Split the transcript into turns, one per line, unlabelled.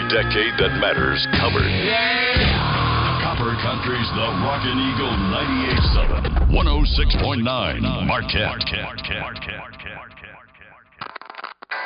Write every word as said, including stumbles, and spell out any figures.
decade that matters covered. Copper Country's The Rockin' Eagle ninety-eight point seven. one oh six point nine Marquette. Marquette. Marquette. Marquette.